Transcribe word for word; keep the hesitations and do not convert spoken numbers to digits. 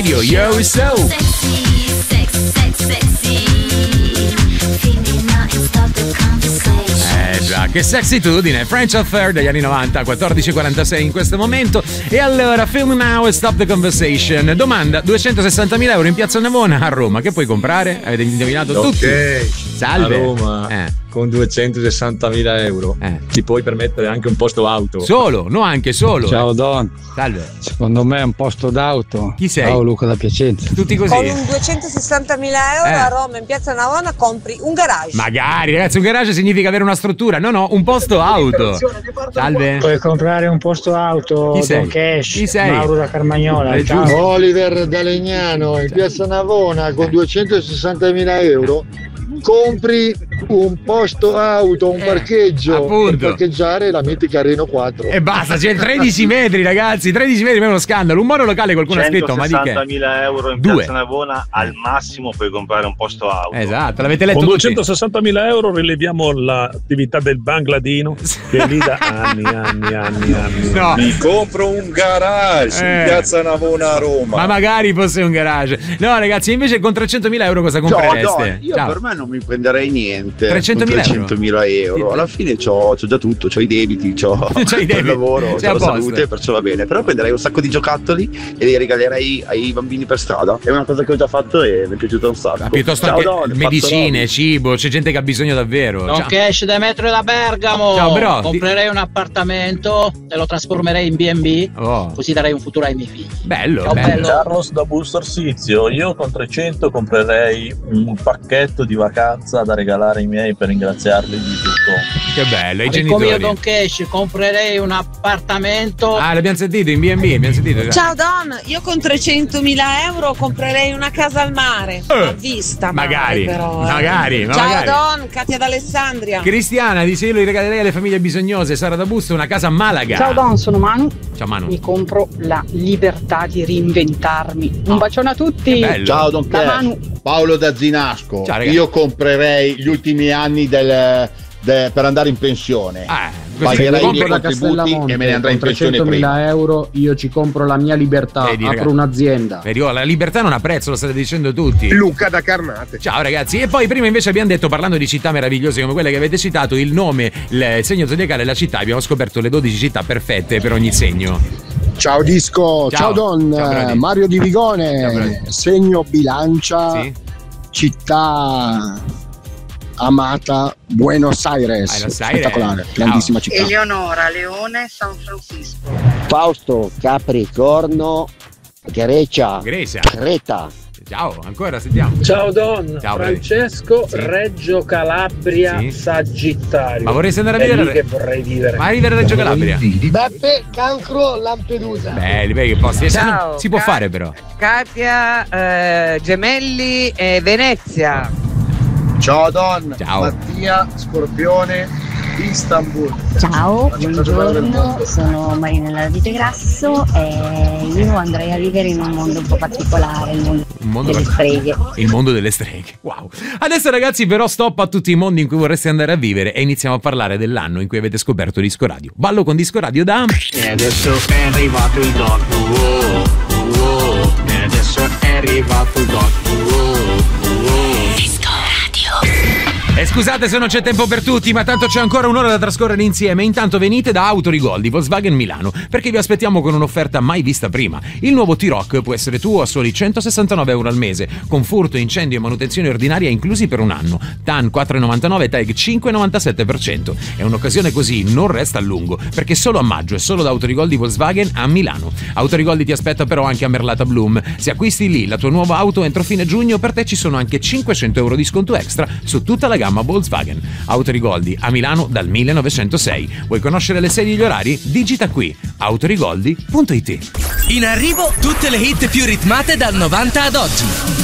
Radio. Yo, so. Sexy, sexy, sexy, sexy. Eh già, che sexitudine. French Affair degli anni novanta, quattordici e quarantasei in questo momento. E allora, Film Now e Stop the Conversation. Domanda, duecentosessantamila euro in Piazza Navona a Roma, che puoi comprare? Avete indovinato Ok. tutti? Salve. A Roma, Eh. con duecentosessantamila euro, Eh. ti puoi permettere anche un posto auto. Solo, no anche solo. Ciao eh. Don, Salve. secondo me è un posto d'auto. Chi sei? Ciao Luca da Piacenza. Tutti così. Con un duecentosessantamila euro Eh. a Roma in Piazza Navona compri un garage. Magari, ragazzi, un garage significa avere una struttura. No, no, un posto auto. Salve. Puoi comprare un posto auto, Chi sei? Don Cash, Chi sei? Mauro da Carmagnola. È Ciao. giusto. Oliver da Legnano in Piazza Navona con duecentosessantamila euro compri un posto auto, un Eh, parcheggio appunto. per parcheggiare la mitica Renault quattro. E basta, c'è tredici metri, ragazzi. tredici metri, ma è uno scandalo. Un monolocale, qualcuno ha scritto, ma di che? centosessantamila euro in Due. Piazza Navona, al massimo puoi comprare un posto auto. Esatto, l'avete letto Con tutti. duecentosessantamila euro rileviamo l'attività del Bangladino che è lì da anni, anni, anni, anni. No. Mi compro un garage Eh. in Piazza Navona a Roma. Ma magari fosse un garage. No, ragazzi, invece con trecentomila euro cosa Ciao, comprereste? Don, io Ciao. per me non mi prenderei niente. trecentomila con trecentomila euro. Alla fine c'ho, c'ho già tutto, c'ho i debiti, c'ho C'hai i il debiti, lavoro, sei c'ho a la posto. salute, perciò va bene. Però prenderei un sacco di giocattoli e li regalerei ai bambini per strada. È una cosa che ho già fatto e mi è piaciuta un sacco. Ma piuttosto Ciao, anche Don, medicine, Fazzoloni. cibo, c'è gente che ha bisogno davvero. Don Ciao. Cash da Metro da Bergamo. Ciao, bro. Comprerei un appartamento e lo trasformerei in B and B, Oh, così darei un futuro ai miei figli. bello, Ciao, bello. bello. Carlos da Busto Arsizio, io con trecento comprerei un pacchetto di vacanza da regalare ai miei per ringraziarli di tutto. Che bello, i Amico genitori. mio Don Cash, comprerei un appartamento. Ah, l'abbiamo sentito in B and B, abbiamo sentito. Ciao Don, io con trecentomila euro comprerei una casa al mare. Eh, A vista, mare, magari, però, eh. magari, ma Ciao magari. Don, Katia d'Alessandria. Cristiana dice: io li regalerei alle famiglie bisognose. Sara da Busto, una casa a Malaga. Ciao Don, sono Manu. Ciao Manu. Mi compro la libertà di reinventarmi. Un Oh. bacione a tutti. Che bello. Ciao Don Da Cash. Manu. Paolo da Zinasco. Ciao, ragazzi. Io comprerei gli ultimi anni del, de- per andare in pensione. Ah, così, Pagherai i compro miei da contributi e me ne andrei in pensione prima. euro io ci compro la mia libertà, Vedi, ragazzi. un'azienda. Vedi, oh, la libertà non ha prezzo, lo state dicendo tutti. Luca da Carnate. Ciao ragazzi, e poi prima invece abbiamo detto, parlando di città meravigliose come quelle che avete citato, il nome, il segno zodiacale e la città. Abbiamo scoperto le dodici città perfette per ogni segno. Ciao Disco, Ciao. ciao, Don, Ciao, Brody. Mario di Vigone, Ciao, Brody. segno bilancia, Sì? città amata, Buenos Aires, Buenos Aires. spettacolare, Ciao. grandissima città. Eleonora, Leone, San Francisco. Fausto, Capricorno, Grecia, Grecia. Creta. Ciao, ancora sentiamo. Ciao Don, Ciao, Brady. Francesco, Sì. Reggio Calabria, Sì. Sagittario. Ma vorresti andare a È vivere? lì che vorrei vivere. Ma arrivi a Reggio Calabria. Beppe, Cancro, Lampedusa. Belli, vedi che posti. Ciao. Si può fare però. Katia, eh, Gemelli e Venezia. Ciao Don, Ciao. Mattia, Scorpione, Istanbul. Ciao, La città più bella del buongiorno, mondo. sono Marinella di Grasso e io andrei a vivere in un mondo un po' particolare, il mondo Un mondo delle per- streghe. Il mondo delle streghe. Wow. Adesso ragazzi però stop a tutti i mondi in cui vorreste andare a vivere e iniziamo a parlare dell'anno in cui avete scoperto Disco Radio. Ballo con Disco Radio da... E adesso è arrivato il doc. Oh, oh. E adesso è arrivato il doc. Disco Radio. E scusate se non c'è tempo per tutti, ma tanto c'è ancora un'ora da trascorrere insieme. Intanto venite da Autorigol di Volkswagen Milano, perché vi aspettiamo con un'offerta mai vista prima. Il nuovo T-Roc può essere tuo a soli centosessantanove euro al mese, con furto, incendio e manutenzione ordinaria inclusi per un anno. T A N quattro virgola novantanove, T A G cinque virgola novantasette per cento. È un'occasione così non resta a lungo, perché solo a maggio è solo da Autorigol di Volkswagen a Milano. Autorigol ti aspetta però anche a Merlata Bloom. Se acquisti lì la tua nuova auto entro fine giugno, per te ci sono anche cinquecento euro di sconto extra su tutta la gamma Volkswagen. Autorigoldi a Milano dal millenovecentosei. Vuoi conoscere le serie e gli orari? Digita qui autorigoldi punto it. In arrivo tutte le hit più ritmate dal novanta ad oggi.